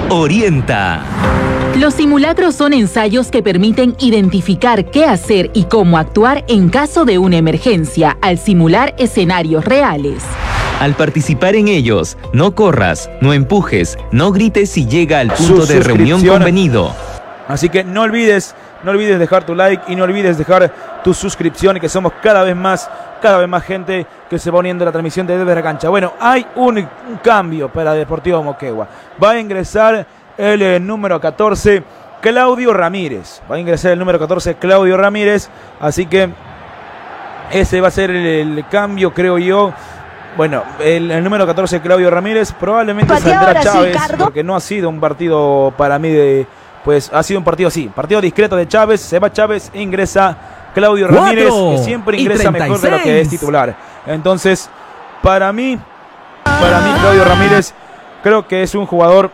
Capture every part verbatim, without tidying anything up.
orienta. Los simulacros son ensayos que permiten identificar qué hacer y cómo actuar en caso de una emergencia, al simular escenarios reales. Al participar en ellos, no corras, no empujes, no grites si llega al punto de reunión convenido. Así que no olvides, no olvides dejar tu like y no olvides dejar tu suscripción, que somos cada vez más, cada vez más gente que se va uniendo a la transmisión de Desde la Cancha. Bueno, hay un, un cambio para Deportivo Moquegua. Va a ingresar el eh, número catorce, Claudio Ramírez. Va a ingresar el número catorce, Claudio Ramírez. Así que ese va a ser el, el cambio, creo yo. Bueno, el, el número catorce, Claudio Ramírez. Probablemente saldrá Chávez, sí, porque no ha sido un partido para mí de... Pues ha sido un partido así, partido discreto de Chávez. Se va Chávez, ingresa Claudio Ramírez, que siempre ingresa mejor de lo que es titular. Entonces, para mí, para mí Claudio Ramírez creo que es un jugador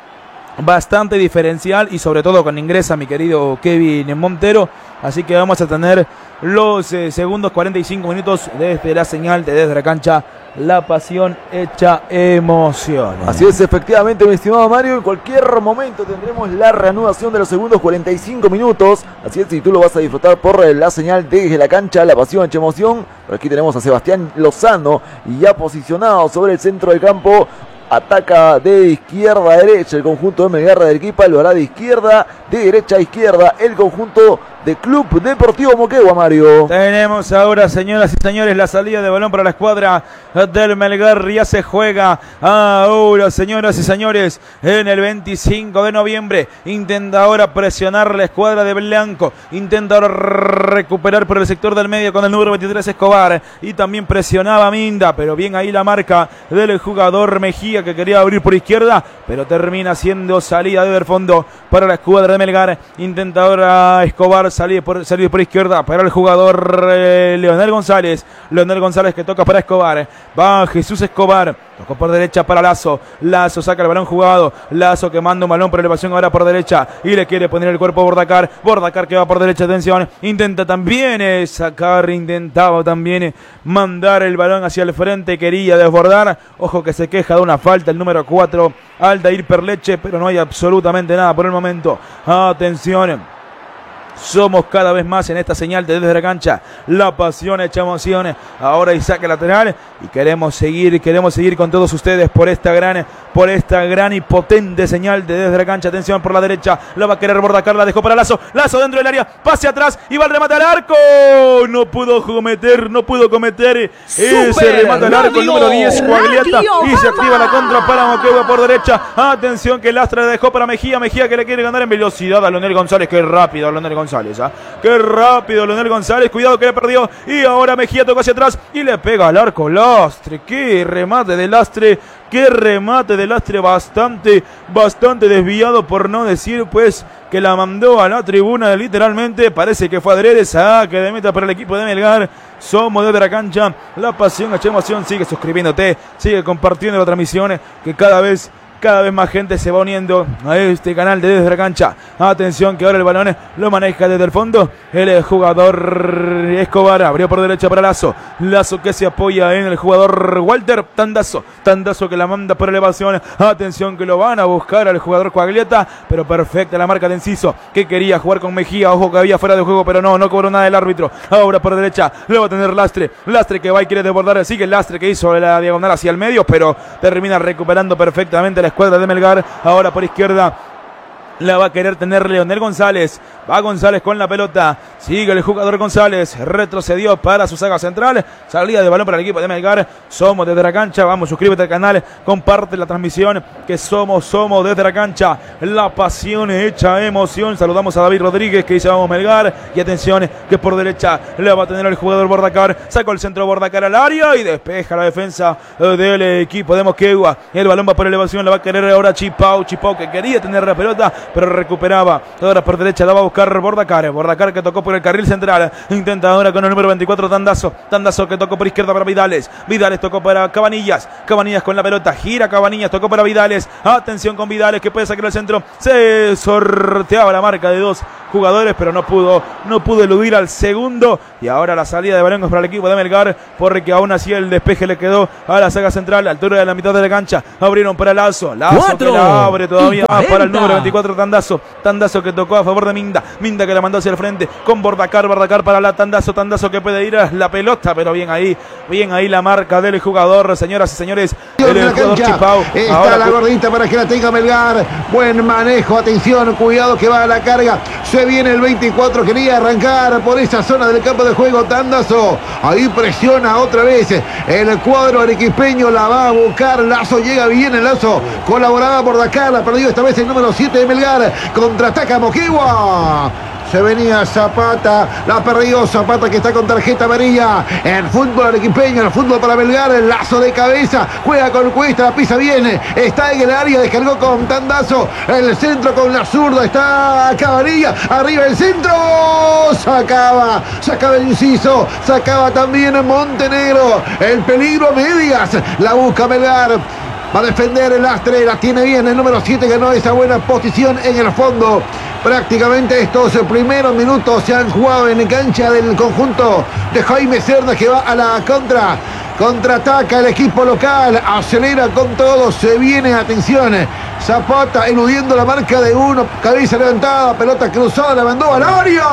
bastante diferencial y sobre todo cuando ingresa mi querido Kevin Montero. Así que vamos a tener los eh, segundos cuarenta y cinco minutos desde la señal de Desde la Cancha. La pasión hecha emoción. Así es, efectivamente, mi estimado Mario. En cualquier momento tendremos la reanudación de los segundos cuarenta y cinco minutos. Así es, y tú lo vas a disfrutar por la señal de Desde la Cancha, la pasión hecha emoción. Pero aquí tenemos a Sebastián Lozano y ya posicionado sobre el centro del campo. Ataca de izquierda a derecha el conjunto de Melgar de Arequipa, lo hará de izquierda, de derecha a izquierda el conjunto de Club Deportivo Moquegua, Mario. Tenemos ahora, señoras y señores, la salida de balón para la escuadra del Melgar. Ya se juega ahora, señoras y señores, en el veinticinco de noviembre. Intenta ahora presionar la escuadra de Blanco. Intenta ahora recuperar por el sector del medio con el número veintitrés, Escobar. Y también presionaba Minda, pero bien ahí la marca del jugador Mejía, que quería abrir por izquierda, pero termina siendo salida de fondo para la escuadra de Melgar. Intenta ahora Escobar salir por, salir por izquierda para el jugador eh, Leonel González. Leonel González que toca para Escobar. Va Jesús Escobar. Tocó por derecha para Lazo. Lazo saca el balón jugado. Lazo que manda un balón por elevación ahora por derecha. Y le quiere poner el cuerpo a Bordacar. Bordacar que va por derecha. Atención. Intenta también eh, sacar. Intentaba también eh, mandar el balón hacia el frente. Quería desbordar. Ojo que se queja de una falta. El número cuatro. Aldair Perleche. Pero no hay absolutamente nada por el momento. Atención. Somos cada vez más en esta señal de Desde la Cancha. La pasión hecha emociones. Ahora y saque lateral. Y queremos seguir, queremos seguir con todos ustedes por esta gran, por esta gran y potente señal de Desde la Cancha. Atención por la derecha. La va a querer Bordacar. La dejó para Lazo. Lazo dentro del área. Pase atrás. Y va el remate al arco. No pudo cometer, no pudo cometer ese remate al arco. El número diez, Coagliata. Y se activa la contra para Moquegua por derecha. Atención que Lastra le dejó para Mejía. Mejía que le quiere ganar en velocidad a Leonel González. Qué rápido Leonel González. González, ¿ah? Qué rápido Leonel González, cuidado que le perdió y ahora Mejía toca hacia atrás y le pega al arco. Lastre, qué remate de Lastre, qué remate de Lastre, bastante, bastante desviado, por no decir pues que la mandó a la tribuna literalmente. Parece que fue adrede. Saque de meta para el equipo de Melgar. Somos Desde la Cancha, la pasión hecha emoción. Sigue suscribiéndote, sigue compartiendo la transmisión, que cada vez Cada vez más gente se va uniendo a este canal de Desde la Cancha. Atención que ahora el balón lo maneja desde el fondo el jugador Escobar. Abrió por derecha para Lazo. Lazo que se apoya en el jugador Walter. Tandazo. Tandazo que la manda por elevación. Atención que lo van a buscar al jugador Coagliata. Pero perfecta la marca de Enciso, que quería jugar con Mejía. Ojo que había fuera de juego, pero no, no cobró nada el árbitro. Ahora por derecha lo va a tener Lastre. Lastre que va y quiere desbordar. Sigue Lastre que hizo la diagonal hacia el medio, pero termina recuperando perfectamente la escuadra de Melgar. Ahora por izquierda la va a querer tener Leonel González. Va González con la pelota. Sigue el jugador González. Retrocedió para su saga central. Salida de balón para el equipo de Melgar. Somos Desde la Cancha. Vamos, suscríbete al canal. Comparte la transmisión. Que somos, somos Desde la Cancha. La pasión hecha emoción. Saludamos a David Rodríguez que dice vamos Melgar. Y atención que por derecha la va a tener el jugador Bordacar. Sacó el centro Bordacar al área y despeja la defensa del equipo de Moquegua. El balón va por elevación. La va a querer ahora Chipau. Chipau que quería tener la pelota. pero recuperaba. Ahora por derecha la va a buscar Bordacar. Bordacar que tocó por el carril central. Intenta ahora con el número veinticuatro, Tandazo. Tandazo que tocó por izquierda para Vidales. Vidales tocó para Cabanillas. Cabanillas con la pelota. Gira Cabanillas. Tocó para Vidales. Atención con Vidales que puede sacar el centro. Se sorteaba la marca de dos jugadores, pero no pudo, no pudo eludir al segundo. Y ahora la salida de balón para el equipo de Melgar, porque aún así el despeje le quedó a la saga central, a altura de la mitad de la cancha. Abrieron para Lazo. Lazo que la abre todavía más para el número veinticuatro, Tandazo. Tandazo que tocó a favor de Minda. Minda que la mandó hacia el frente con Bordacar. Bordacar para la Tandazo. Tandazo que puede ir a la pelota, pero bien ahí, bien ahí la marca del jugador, señoras y señores. El, el jugador Chipau. Está ahora la gordita para que la tenga Melgar. Buen manejo, atención, cuidado que va a la carga. Se viene el veinticuatro, quería arrancar por esa zona del campo de juego. Tandazo, ahí presiona otra vez el cuadro arequipeño, la va a buscar. Lazo llega bien, el Lazo colaboraba por Dakar, la perdió esta vez el número siete de Melgar. Contraataca Moquegua. Se venía Zapata, la perdió Zapata que está con tarjeta amarilla. El fútbol arequipeño, el fútbol para Melgar, el Lazo de cabeza, juega con Cuesta, la pisa bien, está en el área, descargó con Tandazo, el centro con la zurda, está Cabanilla, arriba el centro, sacaba, sacaba el inciso, sacaba también Montenegro, el peligro a medias, la busca Melgar. Va a defender el Astre, la tiene bien el número siete, ganó esa buena posición en el fondo. Prácticamente estos primeros minutos se han jugado en cancha del conjunto de Jaime Cerda, que va a la contra. Contraataca el equipo local, acelera con todo, se viene, atención. Zapata eludiendo la marca de uno, cabeza levantada, pelota cruzada, la mandó al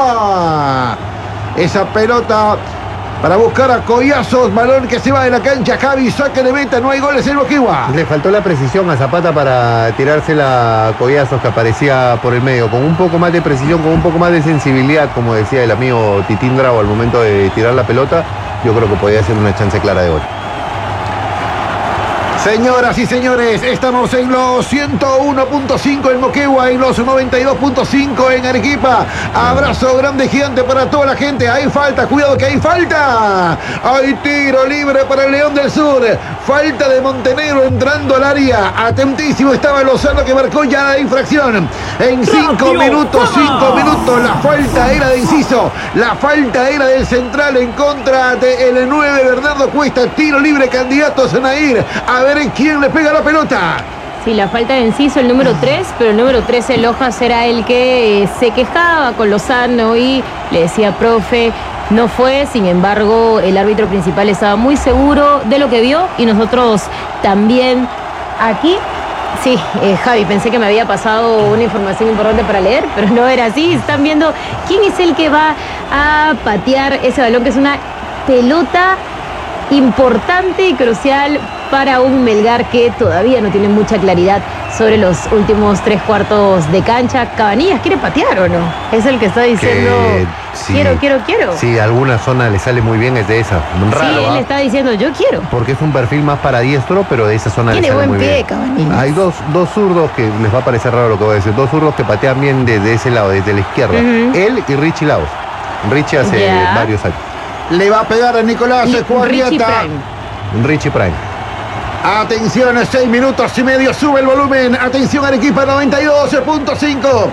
área. Esa pelota para buscar a Collazos, balón que se va de la cancha, Javi, saque de meta, no hay goles en Moquegua. Le faltó la precisión a Zapata para tirársela a Collazos, que aparecía por el medio, con un poco más de precisión, con un poco más de sensibilidad, como decía el amigo Titín Bravo al momento de tirar la pelota, yo creo que podía ser una chance clara de gol. Señoras y señores, estamos en los ciento uno punto cinco en Moquegua, en los noventa y dos punto cinco en Arequipa. Abrazo grande, gigante para toda la gente. Hay falta, cuidado que hay falta. Hay tiro libre para el León del Sur. Falta de Montenegro entrando al área. Atentísimo estaba Lozano que marcó ya la infracción. En cinco minutos, cinco minutos, la falta era de Inciso. La falta era del central en contra del nueve Bernardo Cuesta. Tiro libre, candidato Sanair. A ver quién le pega la pelota. Sí, la falta de Enciso, el número tres, pero el número trece, Lojas, era el que se quejaba con Lozano y le decía, profe, no fue. Sin embargo, el árbitro principal estaba muy seguro de lo que vio y nosotros también. Aquí, sí, eh, Javi, pensé que me había pasado una información importante para leer, pero no era así. Están viendo quién es el que va a patear ese balón, que es una pelota importante y crucial para un Melgar que todavía no tiene mucha claridad sobre los últimos tres cuartos de cancha. Cabanillas, ¿quiere patear o no? Es el que está diciendo, que, sí, quiero, quiero, quiero. Sí, alguna zona le sale muy bien, es de esa. Raro, sí, él ¿eh? está diciendo, yo quiero. Porque es un perfil más para diestro, pero de esa zona tiene le sale muy pie, bien. Cabanillas. Hay dos, dos zurdos que les va a parecer raro lo que voy a decir. Dos zurdos que patean bien desde ese lado, desde la izquierda. Uh-huh. Él y Richie Laos. Richie hace yeah. varios años. Le va a pegar a Nicolás Cuarrieta. Richie Prime. Richie Prime. Atención, seis minutos y medio, sube el volumen. Atención, Arequipa noventa y dos punto cinco.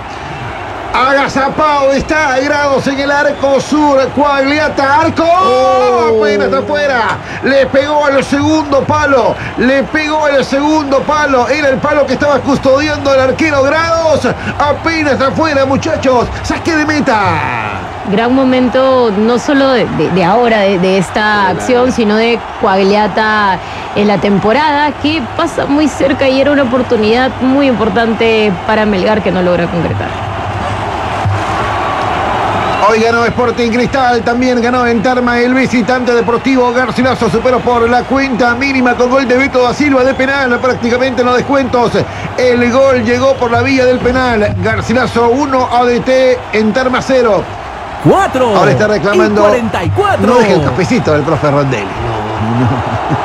Agazapao está a grados en el arco sur. Quagliata, arco. Oh. Apenas está afuera. Le pegó al segundo palo. Le pegó al segundo palo. Era el palo que estaba custodiando el arquero Grados. Apenas está afuera, muchachos. Saque de meta. Gran momento, no solo de, de, de ahora, de, de esta acción, sino de Quagliata en la temporada, que pasa muy cerca y era una oportunidad muy importante para Melgar que no logra concretar. Hoy ganó Sporting Cristal, también ganó en Tarma el visitante Deportivo Garcilaso, superó por la cuenta mínima con gol de Beto da Silva de penal, prácticamente en los descuentos. El gol llegó por la vía del penal. Garcilaso uno, A D T en Tarma cero. cuatro. Ahora está reclamando. cuarenta y cuatro. No es el cafecito del profe Rondelli. No, no.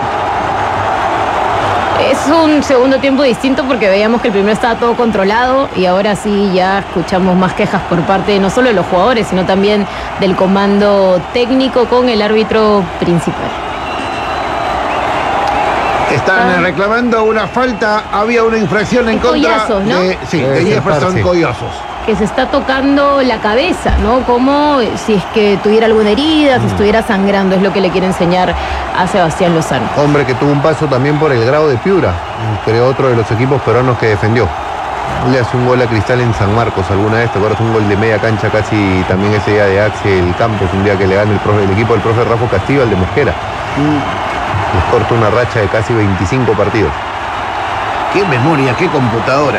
Es un segundo tiempo distinto porque veíamos que el primero estaba todo controlado y ahora sí ya escuchamos más quejas por parte no solo de los jugadores, sino también del comando técnico con el árbitro principal. Están eh, reclamando una falta, había una infracción en Es contra Collazos, ¿no? de, sí, Debe de ser Jefferson Parche. Collazos. Que se está tocando la cabeza, ¿no? Como si es que tuviera alguna herida, si estuviera sangrando, es lo que le quiere enseñar a Sebastián Lozano. Hombre que tuvo un paso también por el Grau de Piura, creo otro de los equipos peruanos que defendió. Le hace un gol a Cristal en San Marcos alguna vez, te acuerdas, un gol de media cancha casi también ese día de Axel Campos, un día que le gana el, profe, el equipo del profe Rafa Castillo al de Mosquera. Les corta una racha de casi veinticinco partidos. Qué memoria, qué computadora.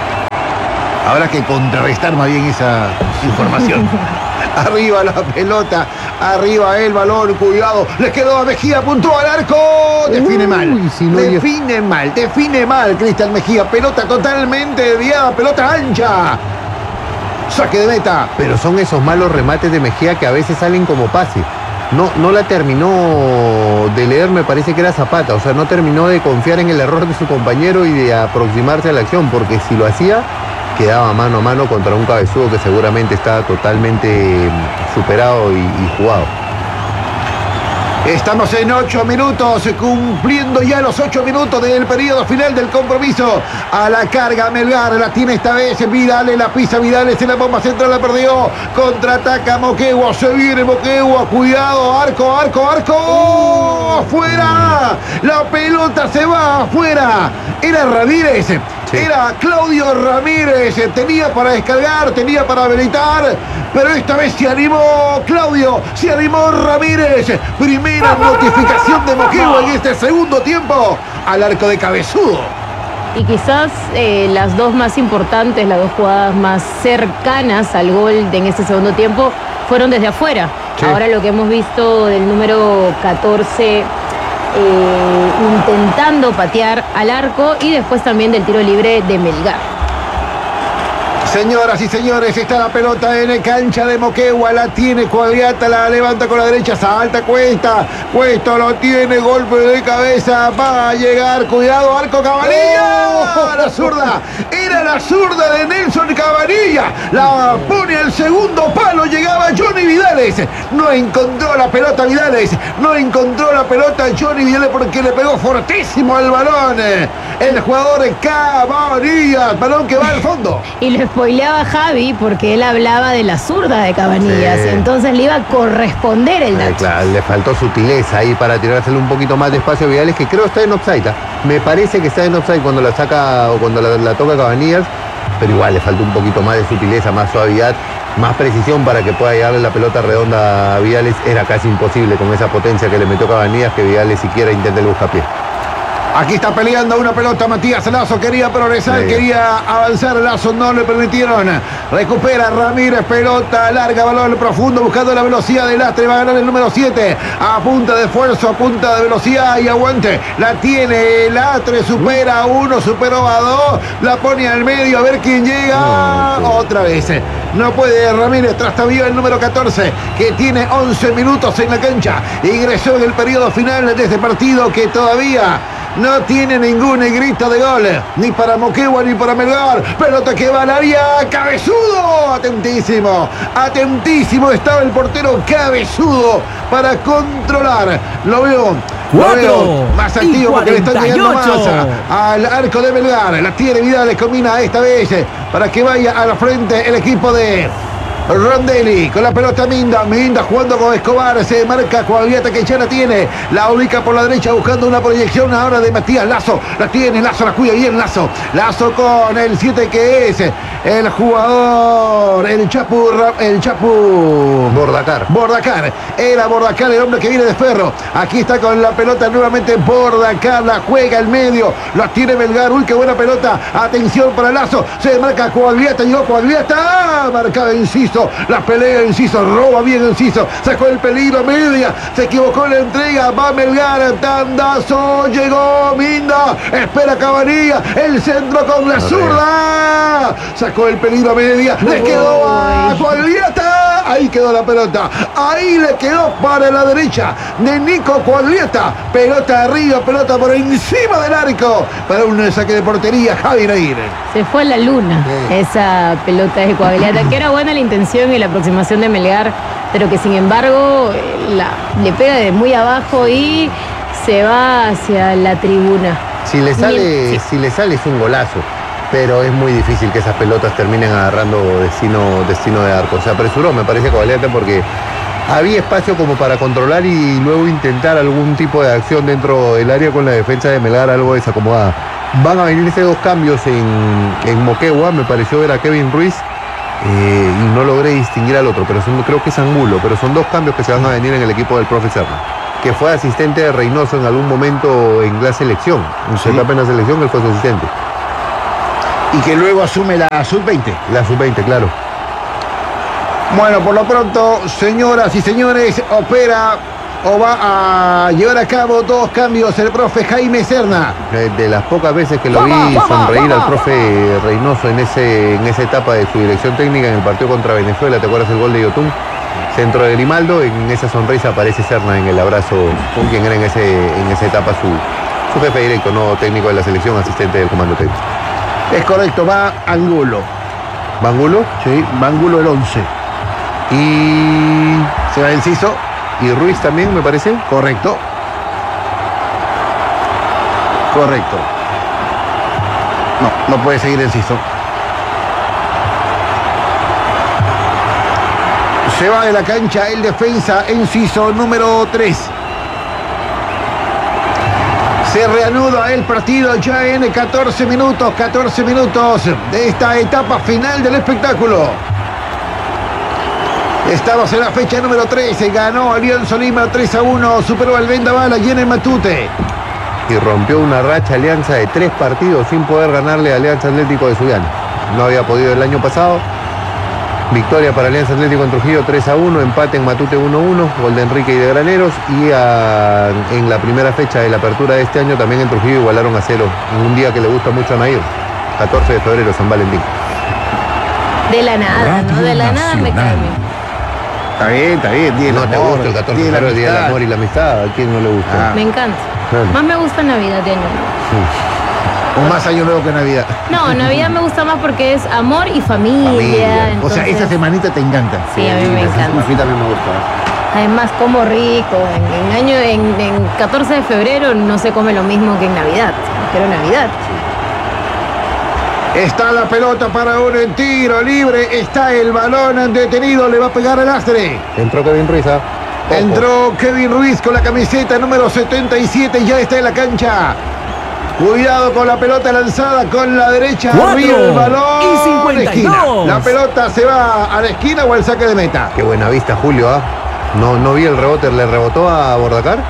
Habrá que contrarrestar más bien esa información. Arriba la pelota, arriba el balón, cuidado, le quedó a Mejía, apuntó al arco, define mal, Uy, si no define mal, define mal Cristian Mejía, pelota totalmente desviada, pelota ancha, saque de meta. Pero son esos malos remates de Mejía que a veces salen como pase. No, no la terminó de leer, me parece que era Zapata, o sea, no terminó de confiar en el error de su compañero y de aproximarse a la acción, porque si lo hacía, quedaba mano a mano contra un cabezudo que seguramente estaba totalmente superado y, y jugado. Estamos en ocho minutos, cumpliendo ya los ocho minutos del periodo final del compromiso. A la carga Melgar, la tiene esta vez Vidal, la pisa Vidal, en la bomba central, la perdió. Contraataca Moquegua, se viene Moquegua, cuidado, arco, arco, arco. ¡Oh! ¡Afuera! La pelota se va afuera. Era Ramírez. Sí. Era Claudio Ramírez, tenía para descargar, tenía para habilitar, pero esta vez se animó Claudio, se animó Ramírez. Primera notificación de Moquegua en este segundo tiempo al arco de Cabezudo. Y quizás eh, las dos más importantes, las dos jugadas más cercanas al gol de en este segundo tiempo fueron desde afuera. Sí. Ahora lo que hemos visto del número catorce... Eh, intentando patear al arco y después también del tiro libre de Melgar. Señoras y señores, está la pelota en cancha de Moquegua, la tiene Cuagliata, la levanta con la derecha, salta Cuesta, Cuesta lo tiene, golpe de cabeza, va a llegar, cuidado, arco Cabanilla, oh, la zurda, era la zurda de Nelson Cabanilla, la pone al segundo palo, llegaba Johnny Vidales, no encontró la pelota Vidales, no encontró la pelota Johnny Vidales porque le pegó fortísimo al balón, el jugador Cabanilla, balón que va al fondo. Y lo spoileaba Javi porque él hablaba de la zurda de Cabanillas, sí. Entonces le iba a corresponder el dato. Eh, claro, le faltó sutileza ahí para tirárselo un poquito más despacio a Vidales, que creo está en offside, ¿eh? Me parece que está en offside cuando la saca o cuando la, la toca Cabanillas, pero igual le faltó un poquito más de sutileza, más suavidad, más precisión para que pueda llegarle la pelota redonda a Vidales. Era casi imposible con esa potencia que le metió Cabanillas que Vidales siquiera intente el buscapié. Aquí está peleando una pelota Matías Lazo, quería progresar, sí. quería avanzar, Lazo no le permitieron. Recupera Ramírez, pelota larga, balón profundo, buscando la velocidad de Lastre, va a ganar el número siete. A punta de esfuerzo, a punta de velocidad y aguante. La tiene Lastre, supera a uno, superó a dos, la pone al medio, a ver quién llega. No, otra vez. No puede Ramírez, trastabilló el número catorce, que tiene once minutos en la cancha. Ingresó en el periodo final de este partido que todavía no tiene ningún grito de gol, ni para Moquegua ni para Melgar. Pelota que va al área, Cabezudo, atentísimo, atentísimo estaba el portero Cabezudo para controlar. Lo veo, lo veo más activo porque le están llegando más al arco de Melgar. La tiene Vidal, combina esta vez para que vaya a la frente el equipo de Rondelli, con la pelota Minda, Minda jugando con Escobar, se marca Cuagliata que ya la tiene, la ubica por la derecha buscando una proyección ahora de Matías Lazo, la tiene Lazo, la cuida bien Lazo, Lazo con el siete que es el jugador, el Chapu, el Chapu Bordacar, Bordacar, era Bordacar el hombre que viene de Ferro, aquí está con la pelota nuevamente Bordacar, la juega el medio, la tiene Melgar, uy qué buena pelota, atención para Lazo, se marca Cuagliata, llegó Cuagliata, marcaba Enciso, la pelea Enciso, roba bien Enciso, sacó el peligro media, se equivocó en la entrega, va Melgar, tandazo, llegó Minda, espera Cabanilla, el centro con la zurda, sacó el peligro media, le quedó a Cuagliata, ahí quedó la pelota, ahí le quedó para la derecha de Nico Cuagliata, pelota arriba, pelota por encima del arco, para un saque de portería, Javi Nair. Se fue a la luna sí. Esa pelota de Cuagliata, que era buena la intención y la aproximación de Melgar, pero que sin embargo la, le pega de muy abajo y se va hacia la tribuna. Si le sale, Sí. si le sale es un golazo, pero es muy difícil que esas pelotas terminen agarrando destino, destino de arco. Se apresuró, me parece, Cavaliate, porque había espacio como para controlar y luego intentar algún tipo de acción dentro del área con la defensa de Melgar algo desacomodada. Van a venirse dos cambios en, en Moquegua, me pareció ver a Kevin Ruiz eh, y no logré distinguir al otro, pero son, creo que es Angulo, pero son dos cambios que se van a venir en el equipo del profe Serna, que fue asistente de Reynoso en algún momento en la selección, en su Sí. etapa en la selección él fue su asistente. Y que luego asume la sub veinte. La sub veinte, claro. Bueno, por lo pronto, señoras y señores, opera o va a llevar a cabo dos cambios el profe Jaime Serna. Eh, De las pocas veces que lo vi sonreír al profe Reynoso en, ese, en esa etapa de su dirección técnica en el partido contra Venezuela, ¿te acuerdas el gol de Yotun? Centro de Grimaldo, en esa sonrisa aparece Serna en el abrazo con quien era en, ese, en esa etapa su, su jefe directo, no técnico de la selección, asistente del comando técnico. Es correcto, va Angulo. ¿Bangulo? Sí, va Angulo el once. Y, Se va Enciso. y Ruiz también, me parece. Correcto. Correcto. No, no puede seguir Enciso. Se va de la cancha el defensa Enciso número tres. Se reanuda el partido ya en catorce minutos, catorce minutos de esta etapa final del espectáculo. Estamos en la fecha número trece, ganó Alianza Lima tres a uno, superó al Vendaval allí en el Matute. Y rompió una racha Alianza de tres partidos sin poder ganarle a Alianza Atlético de Sullana. No había podido el año pasado. Victoria para Alianza Atlético en Trujillo tres a uno, empate en Matute uno a uno, gol de Enrique y de Graneros. Y a, en la primera fecha de la apertura de este año también en Trujillo igualaron a cero, en un día que le gusta mucho a Nair, catorce de febrero, San Valentín. De la nada, ¿no? De la nada me cae bien. Está bien, está bien. Día del No te amor, gusta el catorce de día febrero, el día del amistad. amor y la amistad, ¿a quién no le gusta? Ah. Me encanta. Claro. Más me gusta Navidad de Año Nuevo. O más año nuevo que Navidad. No, Navidad me gusta más porque es amor y familia. Familia. O sea, entonces- esa semanita te encanta. Sí, a mí me encanta. A mí también me gusta. Además, como rico. En, en año, en, en catorce de febrero no se come lo mismo que en Navidad. Pero Navidad. Está la pelota para un tiro libre. Está el balón detenido. Le va a pegar el Astre. Entró Kevin Ruiz, ¿ah? Ojo. Entró Kevin Ruiz con la camiseta número setenta y siete. Ya está en la cancha. Cuidado con la pelota lanzada con la derecha. Cuatro Arriba el balón. y cincuenta y Esquina. dos. La pelota se va a la esquina o al saque de meta. Qué buena vista, Julio, ¿ah? No, no vi el rebote, ¿le rebotó a Bordacar?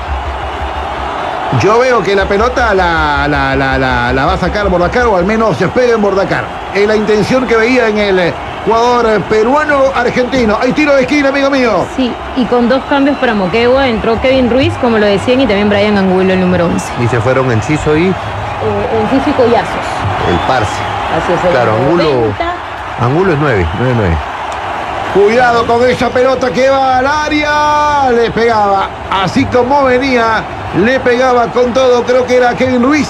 Yo veo que la pelota la, la, la, la, la va a sacar Bordacar o al menos se pega en Bordacar. Es la intención que veía en el jugador peruano-argentino. Hay tiro de esquina, amigo mío. Sí, y con dos cambios para Moquegua entró Kevin Ruiz, como lo decían, y también Brian Angulo, el número once. Y se fueron Enciso y Eh, Enciso y Collazos. el Parse. Así es. el Claro, Angulo, noventa. Angulo es nueve, nueve nueve. Cuidado con esa pelota que va al área. Le pegaba, así como venía, le pegaba con todo. Creo que era Kevin Ruiz.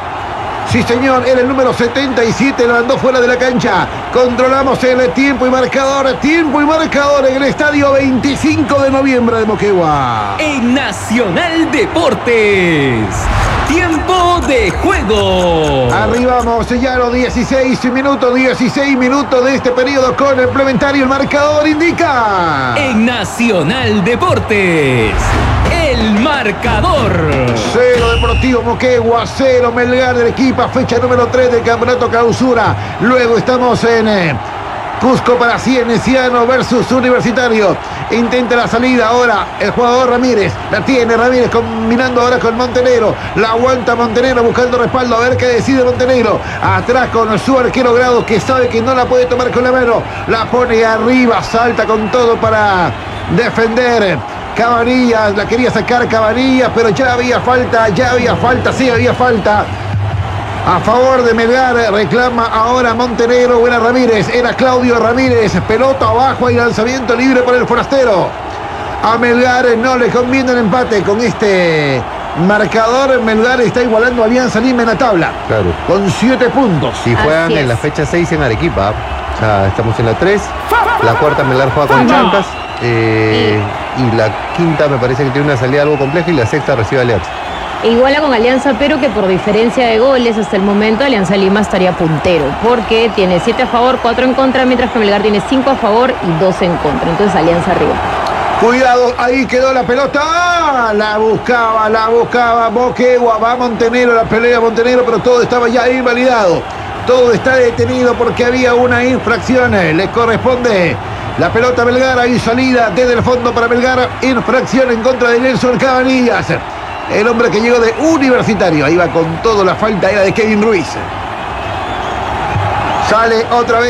Sí, señor, era el número setenta y siete, lo mandó fuera de la cancha. Controlamos el tiempo y marcador. Tiempo y marcador en el estadio veinticinco de noviembre de Moquegua. En Nacional Deportes. Tiempo de juego. Arribamos ya a los dieciséis minutos, dieciséis minutos de este periodo con el complementario. El marcador indica. En Nacional Deportes. El marcador. Cero Deportivo Moquegua, cero Melgar del equipo, fecha número tres del campeonato clausura. Luego estamos en eh, Cusco para Cienciano versus Universitario. Intenta la salida ahora el jugador Ramírez. La tiene Ramírez combinando ahora con Montenegro. La aguanta Montenegro buscando respaldo. A ver qué decide Montenegro. Atrás con su arquero Grado que sabe que no la puede tomar con la mano. La pone arriba, salta con todo para defender. Cabanillas, la quería sacar Cabanillas, pero ya había falta, ya había falta, sí había falta. A favor de Melgar, reclama ahora Montenegro, buena Ramírez, era Claudio Ramírez, pelota abajo y lanzamiento libre por el forastero. A Melgar no le conviene el empate con este marcador. Melgar está igualando a Alianza Lima en la tabla. Claro. Con siete puntos. Y juegan Así en es. la fecha seis en Arequipa. O sea, estamos en la tres. La cuarta Melgar juega con Chancas. Eh, y la quinta me parece que tiene una salida algo compleja y la sexta recibe Alianza. e iguala con Alianza, pero que por diferencia de goles hasta el momento Alianza Lima estaría puntero, porque tiene siete a favor, cuatro en contra, mientras que Melgar tiene cinco a favor y dos en contra. Entonces Alianza arriba. Cuidado, ahí quedó la pelota. ¡Ah! La buscaba, la buscaba Moquegua. Va Montenegro, la pelea Montenegro, pero todo estaba ya invalidado. Todo está detenido porque había una infracción. Le corresponde la pelota a Melgar. Ahí salida desde el fondo para Melgar. Infracción en contra de Nelson Cabanillas. El hombre que llegó de Universitario. Ahí va con todo, la falta era de Kevin Ruiz. Sale otra vez.